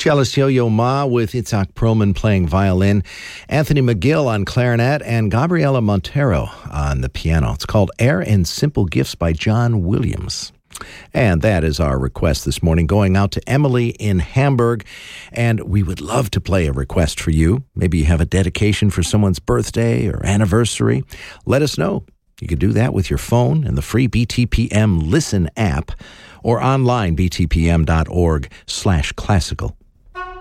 Cellist Yo-Yo Ma with Itzhak Perlman playing violin, Anthony McGill on clarinet, and Gabriela Montero on the piano. It's called Air and Simple Gifts by John Williams. And that is our request this morning, going out to Emily in Hamburg. And we would love to play a request for you. Maybe you have a dedication for someone's birthday or anniversary. Let us know. You can do that with your phone and the free BTPM Listen app, or online, btpm.org/classical.